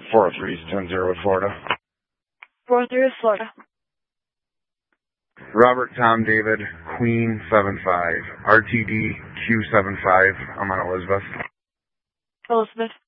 403 East 10-0 Florida. 403 Florida. Robert Tom David, Queen 75, RTD Q75. I'm on Elizabeth. Elizabeth.